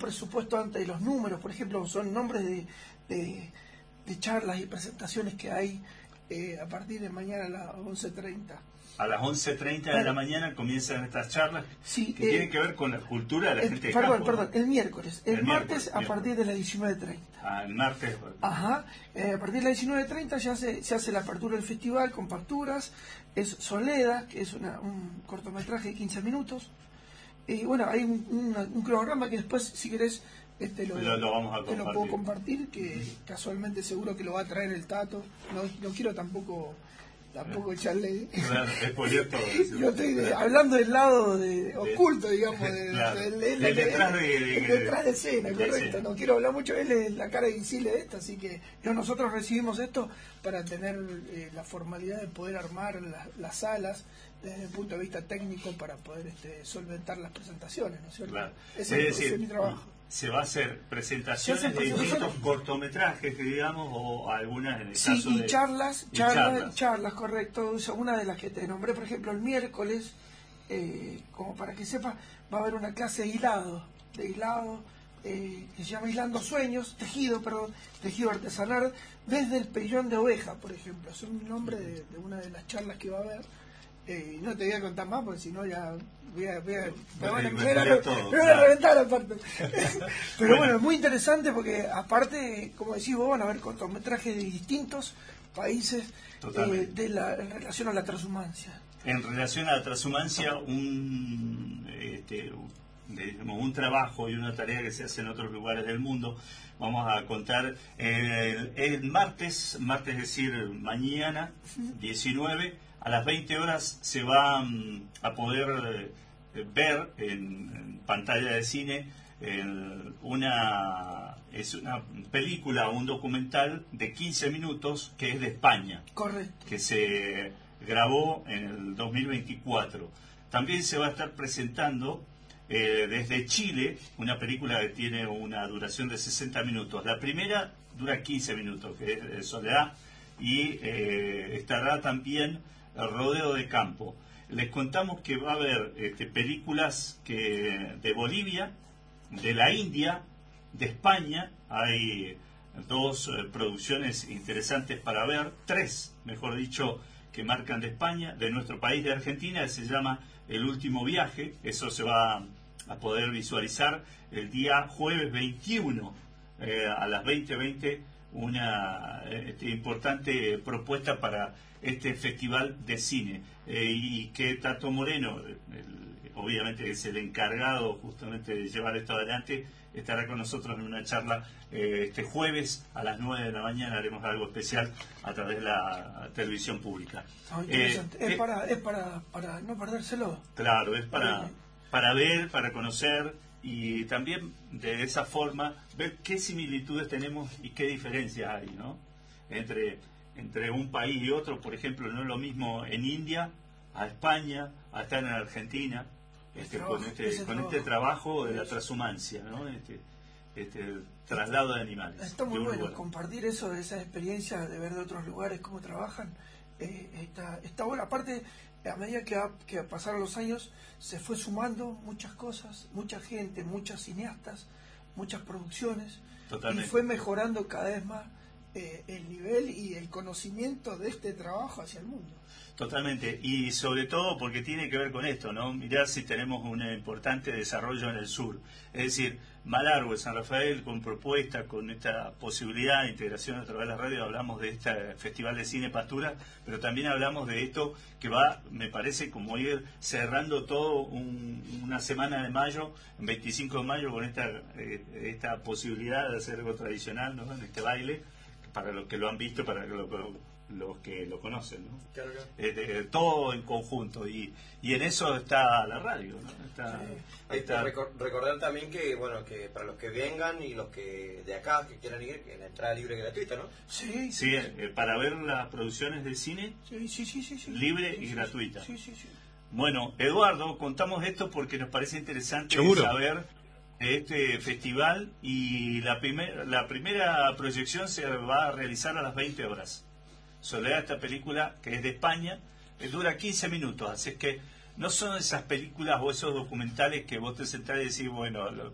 presupuestos antes de los números, por ejemplo, son nombres de charlas y presentaciones que hay a partir de mañana a las 11:30. A las 11:30 de la mañana comienzan estas charlas sí, que tienen que ver con la cultura de la gente de campo. Perdón, el miércoles. El martes a partir de las 19:30. El martes. Ajá. A partir de las 19:30 ya se hace la apertura del festival con facturas. Es Soleda, que es un cortometraje de 15 minutos. Y bueno, hay un cronograma que después, si querés, lo vamos a compartir. Te lo puedo compartir, que casualmente seguro que lo va a traer el Tato. No quiero tampoco echarle... Claro, expoliar todo. Yo estoy hablando del lado oculto, digamos, detrás de escena, correcto. No quiero hablar mucho, él es la cara visible de esto, así que nosotros recibimos esto para tener la formalidad de poder armar las salas desde el punto de vista técnico para poder solventar las presentaciones, ¿no es cierto? Claro. Ese es mi trabajo. Se va a hacer presentaciones de distintos cortometrajes, digamos, o algunas en el caso de... charlas, correcto. Una de las que te nombré, por ejemplo, el miércoles, como para que sepas, va a haber una clase de hilado, que se llama Hilando Sueños, tejido artesanal, desde el pellón de oveja, por ejemplo. Es un nombre de una de las charlas que va a haber. No te voy a contar más, porque si no ya... me van a reventar aparte. Pero bueno, es muy interesante porque aparte, como decís vos, van a ver cortometrajes de distintos países en relación a la transhumancia. En relación a la transhumancia, un trabajo y una tarea que se hace en otros lugares del mundo. Vamos a contar el martes, es decir, mañana, 19, a las 20 horas se va a poder ver en pantalla de cine una película o un documental de 15 minutos que es de España. Correcto. Que se grabó en el 2024. También se va a estar presentando desde Chile una película que tiene una duración de 60 minutos. La primera dura 15 minutos, que es Soledad, y estará también El Rodeo de Campo. Les contamos que va a haber películas de Bolivia, de la India, de España. Hay dos producciones interesantes para ver, tres, mejor dicho, que marcan de España, de nuestro país, de Argentina, que se llama El Último Viaje. Eso se va a poder visualizar el día jueves 21 a las 20:20, una importante propuesta para este festival de cine, y que Tato Moreno, obviamente es el encargado justamente de llevar esto adelante, estará con nosotros en una charla este jueves a las 9 de la mañana. Haremos algo especial a través de la televisión pública. Es para no perdérselo. Claro, es para ver, para conocer, y también de esa forma ver qué similitudes tenemos y qué diferencias hay, ¿no? Entre un país y otro. Por ejemplo, no es lo mismo en India a España, a estar en Argentina, con este trabajo de la transhumancia, ¿no? El traslado de animales. Está muy bueno compartir esa experiencia de ver de otros lugares cómo trabajan. Está bueno. Aparte, a medida que pasaron los años, se fue sumando muchas cosas, mucha gente, muchos cineastas, muchas producciones. Totalmente. Y fue mejorando cada vez más el nivel y el conocimiento de este trabajo hacia el mundo. Totalmente, y sobre todo porque tiene que ver con esto, ¿no? Mirá si tenemos un importante desarrollo en el sur. Es decir, Malargüe, San Rafael, con propuesta, con esta posibilidad de integración a través de la radio, hablamos de este Festival de Cine Pastura, pero también hablamos de esto que va, me parece, como ir cerrando todo una semana de mayo, 25 de mayo, con esta posibilidad de hacer algo tradicional, ¿no? En este baile, para los que lo han visto, para los que lo conocen, ¿no? Claro. Todo en conjunto, y en eso está la radio, ¿no? Recordar también que para los que vengan y los que de acá que quieran ir, que la entrada libre y gratuita, ¿no? Sí, para ver las producciones de cine, sí. libre y gratuita. Sí. Bueno, Eduardo, contamos esto porque nos parece interesante saber de este festival, y la primera proyección se va a realizar a las 20 horas. Soledad, esta película que es de España, dura 15 minutos, así es que no son esas películas o esos documentales que vos te sentás y decís, bueno,